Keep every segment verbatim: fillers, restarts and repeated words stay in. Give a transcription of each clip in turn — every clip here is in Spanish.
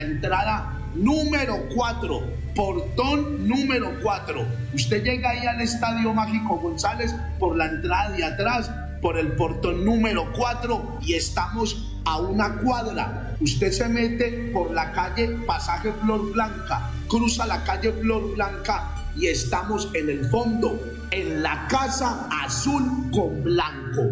entrada número cuatro, portón número cuatro. Usted llega ahí al Estadio Mágico González por la entrada de atrás, por el portón número cuatro, y estamos a una cuadra. Usted se mete por la calle Pasaje Flor Blanca, cruza la calle Flor Blanca y estamos en el fondo, en la Casa Azul con Blanco.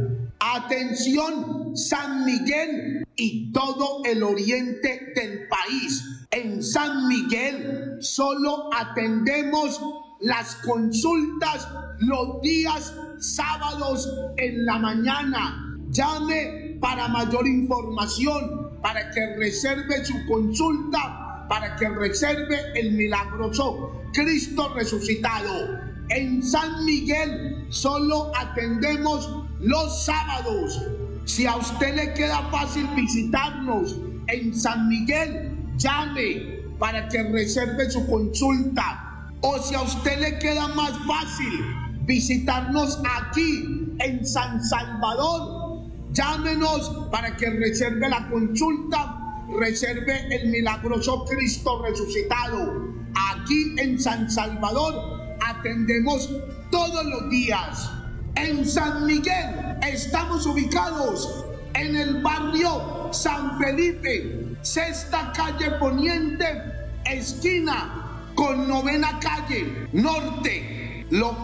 Atención, San Miguel y todo el oriente del país. En San Miguel solo atendemos las consultas los días sábados en la mañana. Llame para mayor información, para que reserve su consulta, para que reserve el milagroso Cristo resucitado. En San Miguel solo atendemos los sábados. Si a usted le queda fácil visitarnos en San Miguel, llame para que reserve su consulta. O si a usted le queda más fácil visitarnos aquí en San Salvador, llámenos para que reserve la consulta, reserve el milagroso Cristo resucitado. Aquí en San Salvador atendemos todos los días. En San Miguel estamos ubicados en el barrio San Felipe, sexta calle poniente, esquina con novena calle norte,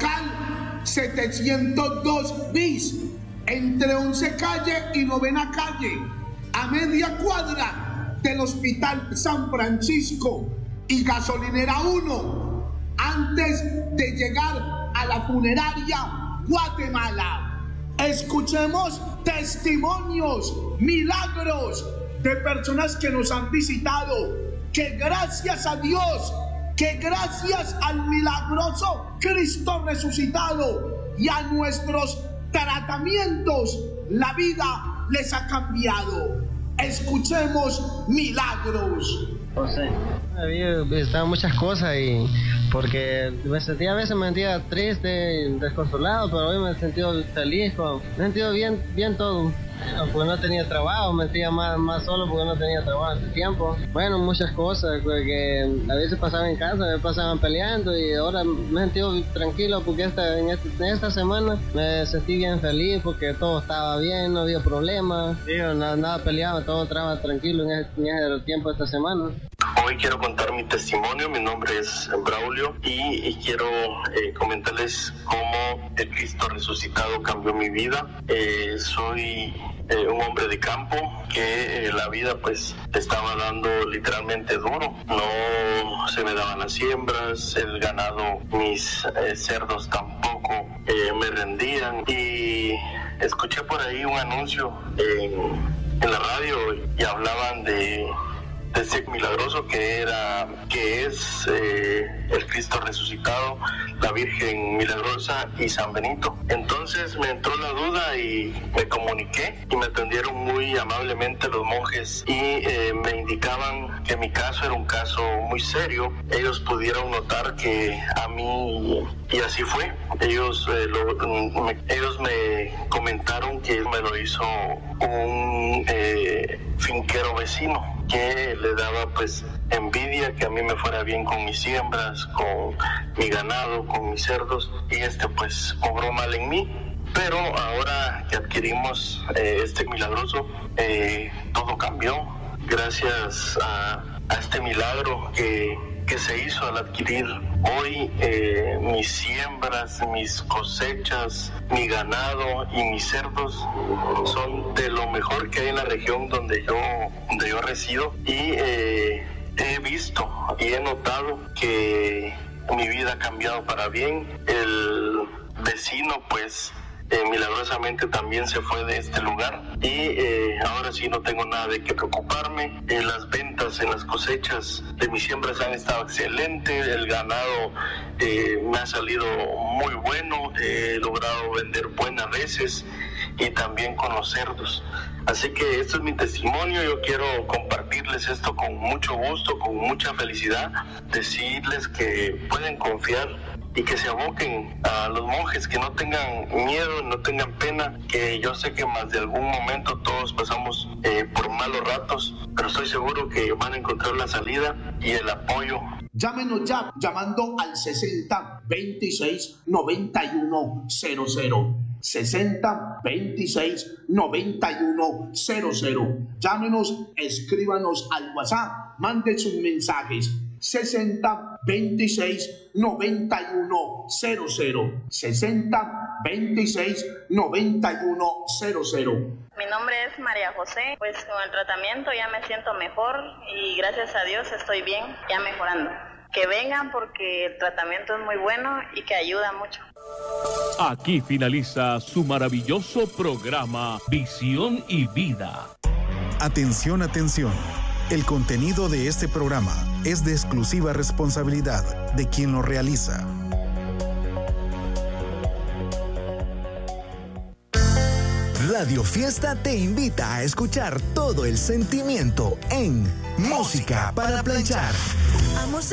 local setecientos dos bis, entre once calle y novena calle, a media cuadra del Hospital San Francisco y gasolinera uno, antes de llegar a la funeraria Guatemala. Escuchemos testimonios, milagros de personas que nos han visitado, que gracias a Dios, que gracias al milagroso Cristo resucitado y a nuestros tratamientos, la vida les ha cambiado. Escuchemos milagros. No sé, había visitado muchas cosas y porque me sentía, a veces me sentía triste y desconsolado, pero hoy me he sentido feliz, me he sentido bien, bien todo. Porque no tenía trabajo, me sentía más, más solo porque no tenía trabajo hace tiempo. Bueno, muchas cosas, porque a veces pasaba en casa, me pasaban peleando y ahora me he sentido tranquilo porque esta, en, esta, en esta semana me sentí bien feliz porque todo estaba bien, no había problemas, yo nada, nada peleaba, todo estaba tranquilo en ese, en ese tiempo de esta semana. Hoy quiero contar mi testimonio. Mi nombre es Braulio y, y quiero eh, comentarles cómo el Cristo resucitado cambió mi vida. Eh, soy eh, un hombre de campo que eh, la vida pues estaba dando literalmente duro. No se me daban las siembras, el ganado, mis eh, cerdos tampoco eh, me rendían. Y escuché por ahí un anuncio en, en la radio y hablaban de de ese milagroso que era, que es eh, el Cristo resucitado, la Virgen Milagrosa y San Benito. Entonces me entró la duda y me comuniqué y me atendieron muy amablemente los monjes y eh, me indicaban que mi caso era un caso muy serio. Ellos pudieron notar que a mí, y así fue, ellos, eh, lo, me, ellos me comentaron que me lo hizo un eh, finquero vecino, que le daba pues envidia que a mí me fuera bien con mis siembras, con mi ganado, con mis cerdos, y este pues obró mal en mí. Pero ahora que adquirimos eh, este milagroso, eh, todo cambió gracias a, a este milagro que, que se hizo al adquirir. Hoy eh, mis siembras, mis cosechas, mi ganado y mis cerdos son de lo mejor que hay en la región donde yo, donde yo resido, y eh, he visto y he notado que mi vida ha cambiado para bien. El vecino pues Eh, milagrosamente también se fue de este lugar y eh, ahora sí no tengo nada de qué preocuparme. Eh, las ventas en las cosechas de mis siembras han estado excelentes, el ganado eh, me ha salido muy bueno, he logrado vender buenas reses y también con los cerdos. Así que esto es mi testimonio, yo quiero compartirles esto con mucho gusto, con mucha felicidad, decirles que pueden confiar y que se aboquen a los monjes, que no tengan miedo, no tengan pena, que yo sé que más de algún momento todos pasamos eh, por malos ratos, pero estoy seguro que van a encontrar la salida y el apoyo. Llámenos ya, llamando al sesenta veintiséis noventa y uno cero cero. sesenta veintiséis noventa y uno cero cero. Llámenos, escríbanos al WhatsApp, manden sus mensajes. sesenta veintiséis noventa y uno cero cero. sesenta veintiséis noventa y uno cero cero. Mi nombre es María José, pues con el tratamiento ya me siento mejor y gracias a Dios estoy bien, ya mejorando. Que vengan porque el tratamiento es muy bueno y que ayuda mucho. Aquí finaliza su maravilloso programa Visión y Vida. Atención, atención. El contenido de este programa es de exclusiva responsabilidad de quien lo realiza. Radio Fiesta te invita a escuchar todo el sentimiento en Música para Planchar. Amo